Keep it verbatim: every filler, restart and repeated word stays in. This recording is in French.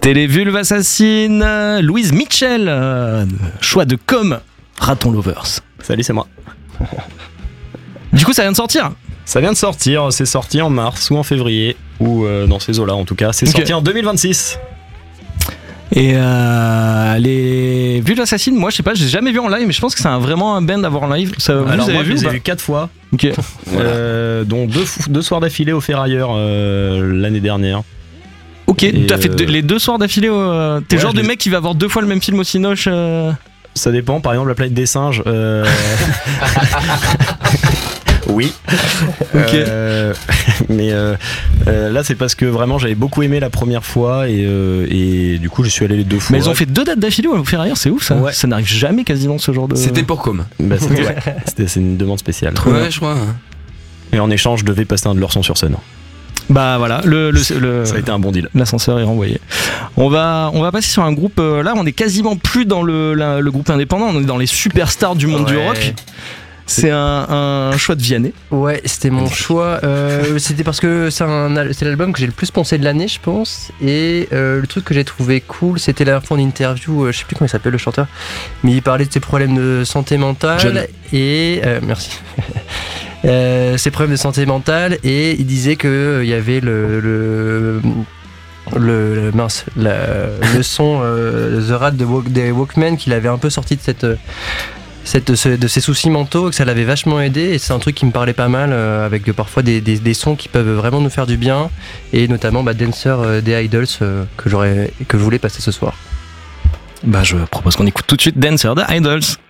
C'était les Vulves Assassines, euh, Louise Mitchell, euh, choix de Com, Raton Lovers. Salut, c'est moi. Du coup, ça vient de sortir. Ça vient de sortir, c'est sorti en mars ou en février, ou euh, dans ces eaux-là en tout cas. C'est Ok. sorti en deux mille vingt-six. Et euh, les Vulves Assassines, moi je sais pas, j'ai jamais vu en live, mais je pense que c'est un, vraiment un band à voir en live. Ça, vous Alors avez moi, vu je ou les ai pas vus quatre fois, Ok. euh, dont deux, deux soirs d'affilée au Ferrailleur euh, l'année dernière. Ok, Et t'as fait euh, deux- les deux soirs d'affilée. Euh, t'es le ouais, genre je de les- mec qui va voir deux fois le même film au Cinoche. Euh... Ça dépend, par exemple la planète des singes. Euh... oui. Ok. Euh, mais euh, euh, là c'est parce que vraiment j'avais beaucoup aimé la première fois et, euh, et du coup je suis allé les deux fois. Mais ils ont fait deux dates d'affilée au Ferrailleur, c'est ouf ça. Ouais. Ça n'arrive jamais quasiment ce genre de. C'était pour Com. Bah, c'était, ouais, c'était- c'est une demande spéciale. Ouais, je crois. hein. Et en échange je devais passer un de leurs sons sur scène. Bah voilà, le, le, le- Ça a été un bon deal. l'ascenseur est renvoyé. On va, on va passer sur un groupe. euh, là, on est quasiment plus dans le, la- le groupe indépendant, on est dans les superstars du monde du Ouais. rock. C'est un, un choix de Vianney. Ouais, c'était mon choix. Euh, c'était parce que c'est, un, al- c'est l'album que j'ai le plus pensé de l'année, je pense. Et euh, le truc que j'ai trouvé cool, c'était la fois en interview, euh, je sais plus comment il s'appelle le chanteur, mais il parlait de ses problèmes de santé mentale. John. Et. euh, merci. Euh, ses problèmes de santé mentale. Et il disait qu'il y avait le. le le, le- mince, la- le son euh, The Rat de Walk, des Walkmen qu'il avait un peu sorti de cette, cette de, ce- de ses soucis mentaux, que ça l'avait vachement aidé, et c'est un truc qui me parlait pas mal, euh, avec euh, parfois des, des, des sons qui peuvent vraiment nous faire du bien, et notamment bah, Dancer euh, des Idols, euh, que j'aurais que je voulais passer ce soir. Bah, je propose qu'on écoute tout de suite Dancer the Idols.